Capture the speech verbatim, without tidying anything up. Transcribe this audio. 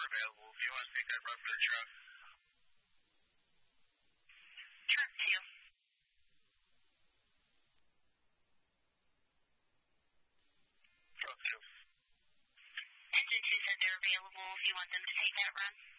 available if you want to take that run for the truck. Truck two. Truck two. Engine two said they're available if you want them to take that run.